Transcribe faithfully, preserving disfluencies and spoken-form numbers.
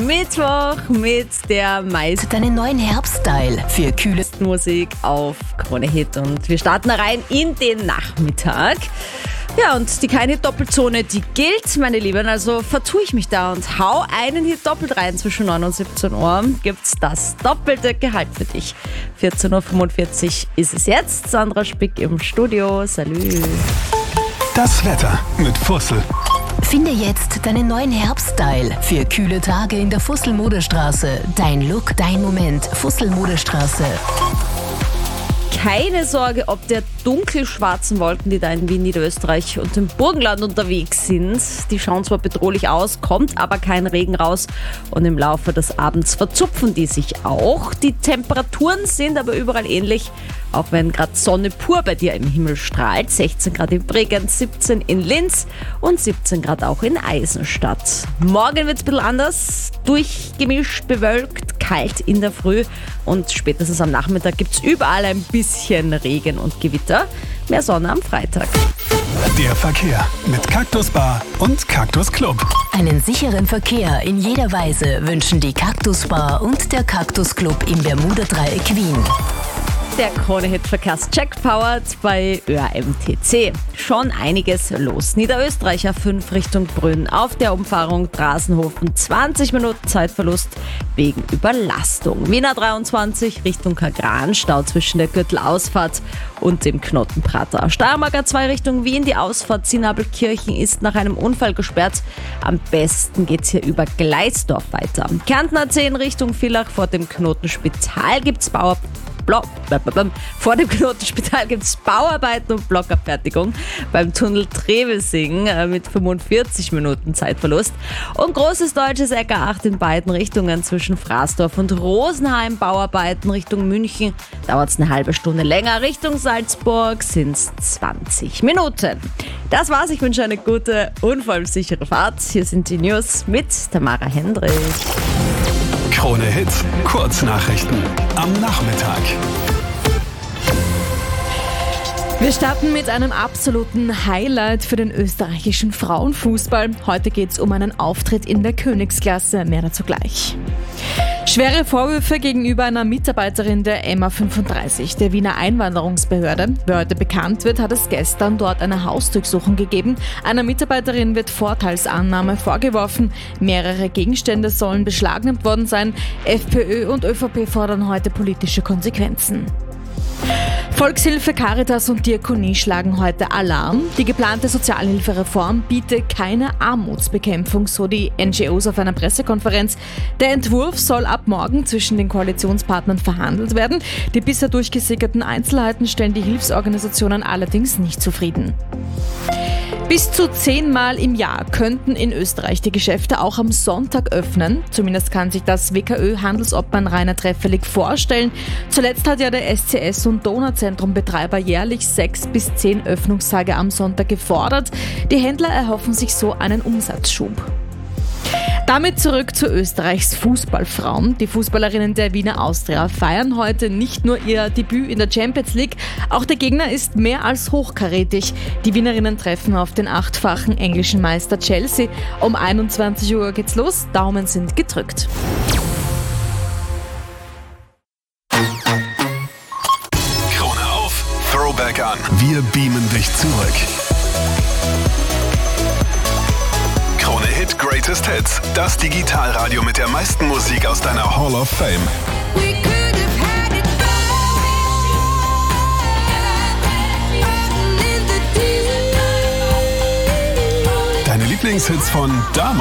Mittwoch mit der meisten Deinen neuen Herbststyle für kühle Musik auf Krone Hit. Und wir starten rein in den Nachmittag. Ja, und die keine Doppelzone, die gilt, meine Lieben. Also vertue ich mich da und hau einen hier doppelt rein zwischen neun und siebzehn Uhr. Gibt's das doppelte Gehalt für dich. vierzehn Uhr fünfundvierzig ist es jetzt. Sandra Spick im Studio. Salü. Das Wetter mit Fussel. Finde jetzt deinen neuen Herbststyle für kühle Tage in der Fussel-Modestraße. Dein Look, dein Moment. Fussel-Modestraße. Keine Sorge, ob der dunkelschwarzen Wolken, die da in Wien, Niederösterreich und im Burgenland unterwegs sind. Die schauen zwar bedrohlich aus, kommt aber kein Regen raus und im Laufe des Abends verzupfen die sich auch. Die Temperaturen sind aber überall ähnlich, auch wenn gerade Sonne pur bei dir im Himmel strahlt. sechzehn Grad in Bregenz, siebzehn in Linz und siebzehn Grad auch in Eisenstadt. Morgen wird es ein bisschen anders, durchgemischt, bewölkt, kalt in der Früh und spätestens am Nachmittag gibt es überall ein bisschen Regen und Gewitter. Mehr Sonne am Freitag. Der Verkehr mit Cactus Bar und Cactus Club. Einen sicheren Verkehr in jeder Weise wünschen die Cactus Bar und der Cactus Club im Bermuda-Dreieck Wien. Der Krone-Hit-Verkehrscheck powered bei Ö A M T C. Schon einiges los. Niederösterreicher fünf Richtung Brünn auf der Umfahrung Drasenhofen. zwanzig Minuten Zeitverlust wegen Überlastung. Wiener dreiundzwanzig Richtung Kagran. Stau zwischen der Gürtelausfahrt und dem Knottenprater. Steiermarker zwei Richtung Wien. Die Ausfahrt Zinnabelkirchen ist nach einem Unfall gesperrt. Am besten geht's hier über Gleisdorf weiter. Kärntner zehn Richtung Villach. Vor dem Knotenspital gibt's Bauer Vor dem Knotenspital gibt es Bauarbeiten und Blockabfertigung beim Tunnel Trevesing mit fünfundvierzig Minuten Zeitverlust. Und großes deutsches L K acht in beiden Richtungen zwischen Fraßdorf und Rosenheim. Bauarbeiten Richtung München dauert es eine halbe Stunde länger. Richtung Salzburg sind es zwanzig Minuten. Das war's. Ich wünsche eine gute, unfallsichere Fahrt. Hier sind die News mit Tamara Hendrich. Krone Hit, Kurznachrichten am Nachmittag. Wir starten mit einem absoluten Highlight für den österreichischen Frauenfußball. Heute geht es um einen Auftritt in der Königsklasse. Mehr dazu gleich. Schwere Vorwürfe gegenüber einer Mitarbeiterin der M A fünfunddreißig, der Wiener Einwanderungsbehörde. Wie heute bekannt wird, hat es gestern dort eine Hausdurchsuchung gegeben. Einer Mitarbeiterin wird Vorteilsannahme vorgeworfen. Mehrere Gegenstände sollen beschlagnahmt worden sein. FPÖ und ÖVP fordern heute politische Konsequenzen. Volkshilfe, Caritas und Diakonie schlagen heute Alarm. Die geplante Sozialhilfereform bietet keine Armutsbekämpfung, so die N G Os auf einer Pressekonferenz. Der Entwurf soll ab morgen zwischen den Koalitionspartnern verhandelt werden. Die bisher durchgesickerten Einzelheiten stellen die Hilfsorganisationen allerdings nicht zufrieden. Bis zu zehnmal im Jahr könnten in Österreich die Geschäfte auch am Sonntag öffnen. Zumindest kann sich das W K Ö-Handelsobmann Rainer Treffelig vorstellen. Zuletzt hat ja der S C S und Donauzentrum-Betreiber jährlich sechs bis zehn Öffnungstage am Sonntag gefordert. Die Händler erhoffen sich so einen Umsatzschub. Damit zurück zu Österreichs Fußballfrauen. Die Fußballerinnen der Wiener Austria feiern heute nicht nur ihr Debüt in der Champions League, auch der Gegner ist mehr als hochkarätig. Die Wienerinnen treffen auf den achtfachen englischen Meister Chelsea. Um einundzwanzig Uhr geht's los, Daumen sind gedrückt. Krone auf, Throwback an. Wir beamen dich zurück. Krone Hit Greatest Hits, das Digitalradio mit der meisten Musik aus deiner Hall of Fame. Deine Lieblingshits von damals.